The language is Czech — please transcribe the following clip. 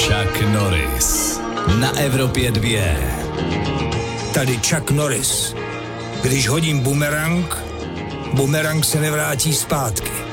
Chuck Norris na Evropě 2. Tady Chuck Norris. Když hodím bumerang, bumerang se nevrátí zpátky.